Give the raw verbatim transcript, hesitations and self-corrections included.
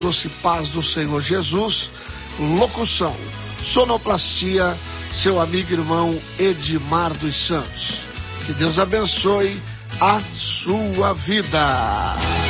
doce paz do Senhor Jesus. Locução, sonoplastia, seu amigo e irmão Edmar dos Santos. Que Deus abençoe a sua vida.